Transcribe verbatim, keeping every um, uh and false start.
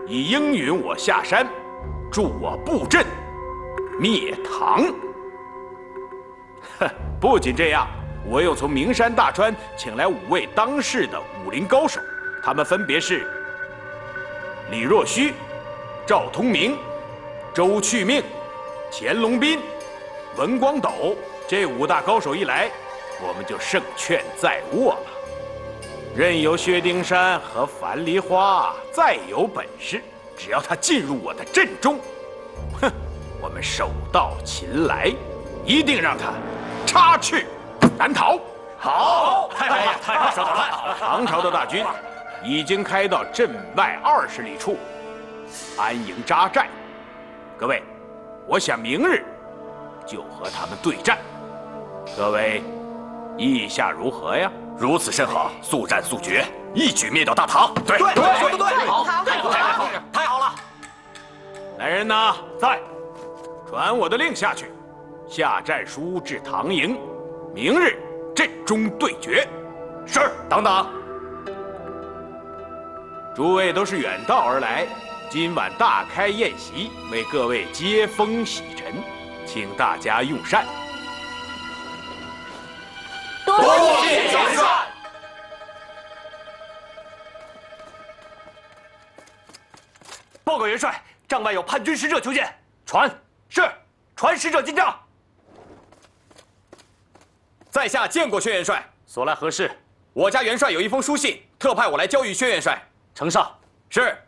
已应允我下山，助我布阵，灭唐。哼，不仅这样，我又从名山大川请来五位当世的武林高手，他们分别是李若虚、赵通明、周去命、钱龙斌、文光斗。这五大高手一来，我们就胜券在握了。任由薛丁山和樊梨花再有本事，只要他进入我的阵中，哼，我们手到擒来，一定让他插翅难逃。 好，太好了，太好了，太好了！ 唐朝的大军已经开到阵外二十里处，安营扎寨。各位，我想明日就和他们对战。各位，意下如何呀？ 如此甚好，速战速决，一举灭掉大唐。对， 对， 说的对， 好， 太好了，太好了！ 来人呐， 在， 传我的令下去，下战书至唐营，明日阵中对决。 是，等等。 诸位都是远道而来，今晚大开宴席，为各位接风洗尘，请大家用膳。 多谢元帅。 报告元帅，帐外有叛军使者求见。传。是，传使者进帐。在下见过薛元帅， 所来何事？ 我家元帅有一封书信，特派我来交与薛元帅。 呈上。 是。